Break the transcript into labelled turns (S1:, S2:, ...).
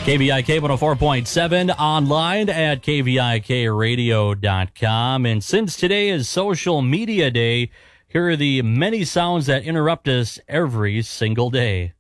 S1: KVIK 104.7, online at KVIKradio.com. And since today is Social Media Day, here are the many sounds that interrupt us every single day.